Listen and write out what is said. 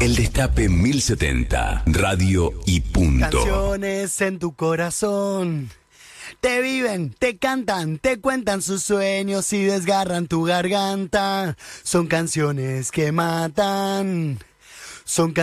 El Destape 1070, radio y punto. Canciones en tu corazón. Te viven, te cantan, te cuentan sus sueños y desgarran tu garganta. Son canciones que matan. Son